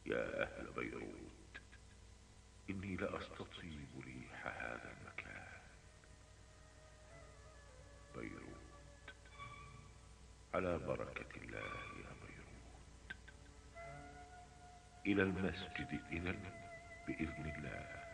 يا أهل بيروت، إني لأستطيب ريح هذا المكان. بيروت، على بركة الله يا بيروت. إلى المسجد إذن، بإذن الله.